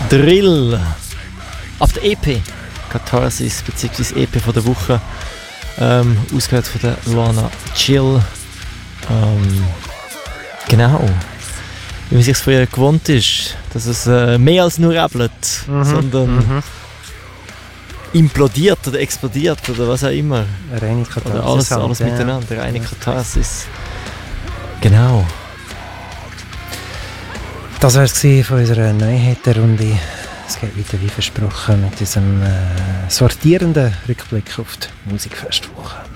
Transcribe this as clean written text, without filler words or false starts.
Drill auf der EP Katharsis bzw. EP von der Woche, ausgehört von der Lana Chill. Genau, wie man sich früher gewohnt ist, dass es mehr als nur rappelt, sondern implodiert oder explodiert oder was auch immer. Reine Katharsis. Oder alles miteinander, reine Katharsis. Genau. Das war es von unserer Neuheitenrunde. Es geht weiter wie versprochen mit diesem sortierenden Rückblick auf die Musikfestwoche.